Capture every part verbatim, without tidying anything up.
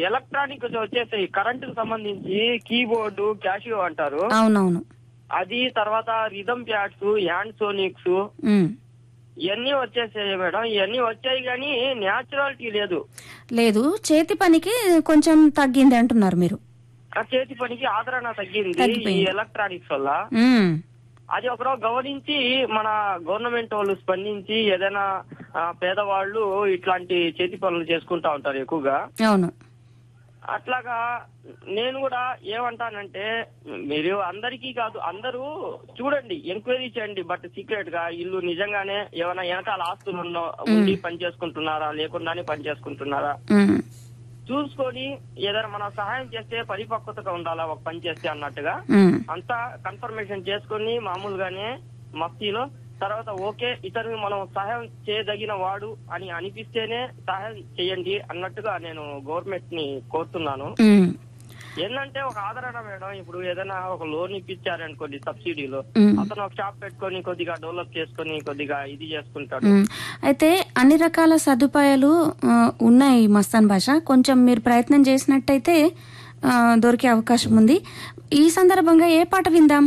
Electronic వచ్చేసి current కు సంబంధించి కీబోర్డు క్యాషియో అంటారు. అవునవును. అది తర్వాత రిథమ్ ప్యాడ్స్, హ్యాండ్ సోనిక్స్ ఇవన్నీ వచ్చేసాయి మేడం. ఇవన్నీ వచ్చాయి కానీ న్యాచురాలిటీ లేదు లేదు చేతి పనికి కొంచెం తగ్గింది అంటున్నారు మీరు. ఆ చేతి పనికి ఆదరణ తగ్గింది ఈ ఎలక్ట్రానిక్స్ వల్ల. అది ఒకరో గమనించి మన గవర్నమెంట్ వాళ్ళు స్పందించి ఏదైనా పేదవాళ్ళు ఇట్లాంటి చేతి పనులు చేసుకుంటా ఉంటారు ఎక్కువగా. అవును. అట్లాగా నేను కూడా ఏమంటానంటే మీరు అందరికీ కాదు, అందరూ చూడండి, ఎంక్వైరీ చేయండి, బట్ సీక్రెట్ గా ఇల్లు నిజంగానే ఏమైనా వెనకాల ఆస్తులు ఉండి పని చేసుకుంటున్నారా లేకుండానే పని చేసుకుంటున్నారా చూసుకొని ఏదైనా మనం సహాయం చేస్తే పరిపక్వతగా ఉండాలా ఒక పని చేస్తే అన్నట్టుగా అంతా కన్ఫర్మేషన్ చేసుకుని మామూలుగానే మఫ్తీలో తర్వాత ఓకే ఇతను మనం సహాయం చేయదగిన వాడు అని అనిపిస్తేనే సహాయం చేయండి అన్నట్టుగా నేను గవర్నమెంట్ ని కోరుతున్నాను. ఏంటంటే ఒక ఆదరణ మేడం, ఇప్పుడు ఏదైనా ఒక లోన్ ఇప్పించారనుకోండి సబ్సిడీలో, అతను ఒక షాప్ పెట్టుకొని కొద్దిగా డెవలప్ చేసుకుని కొద్దిగా ఇది చేసుకుంటాడు. అయితే అన్ని రకాల సదుపాయాలు ఉన్నాయి మస్తాన్ భాష, కొంచెం మీరు ప్రయత్నం చేసినట్టయితే దొరికే అవకాశం ఉంది. ఈ సందర్భంగా ఏ పాట విందాం?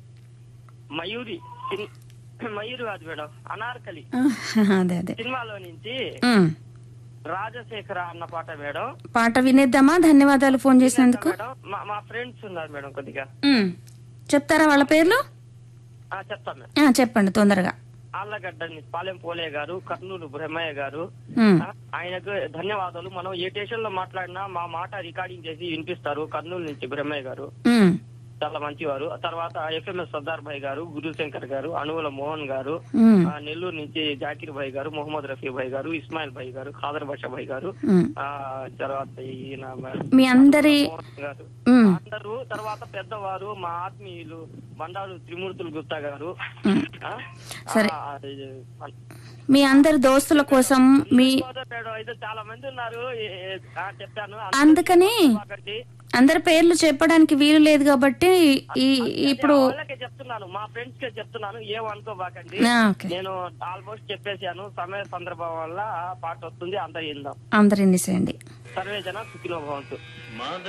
మయూరి మయూరి కాదు మేడం, అనార్కలి అదే అదే సినిమాలో నుంచి రాజశేఖర అన్న పాట మేడం. పాట వినేద్దామా? ధన్యవాదాలు ఫోన్ చేసినందుకు. మా ఫ్రెండ్స్ ఉన్నారు మేడం, కొద్దిగా చెప్తారా వాళ్ళ పేర్లు? చెప్తాను మేడం. చెప్పండి తొందరగా. ఆళ్లగడ్డ పాలెం పోలే గారు, కర్నూలు బ్రహ్మయ్య గారు, ఆయనకు ధన్యవాదాలు. మనం ఏ స్టేషన్ లో మాట్లాడినా మా మాట రికార్డింగ్ చేసి వినిపిస్తారు. కర్నూలు నుంచి బ్రహ్మయ్య గారు చాలా మంచివారు. తర్వాత ఎఫ్ఎంఎస్ సర్దార్ భాయ్ గారు, గురుశంకర్ గారు, అనువుల మోహన్ గారు, నెల్లూరు నుంచి జాకిర్ భాయ్ గారు, మొహమ్మద్ రఫీ భాయ్ గారు, ఇస్మాయిల్ భాయ్ గారు, ఖాదర్ బాషా భాయ్ గారు, ఆ తర్వాత ఈయన మీ అందరి గారు అందరూ, తర్వాత పెద్దవారు మా ఆత్మీయులు బండారు త్రిమూర్తులు గుప్తా గారు, మీ అందరి దోస్తుల కోసం మీ చాలా మంది ఉన్నారు చెప్పాను. అందుకని అందరి పేర్లు చెప్పడానికి వీలు లేదు కాబట్టి ఇప్పుడు చెప్తున్నాను, మా ఫ్రెండ్స్ కే చెప్తున్నాను, ఏమనుకోబాకండి. నేను ఆల్మోస్ట్ చెప్పేసాను. సమయ సందర్భం వల్ల పాట వస్తుంది, అందరు ఇందాం. అందరు ఇన్నిసేయండి. సర్వే జన సుఖినో భవంతు.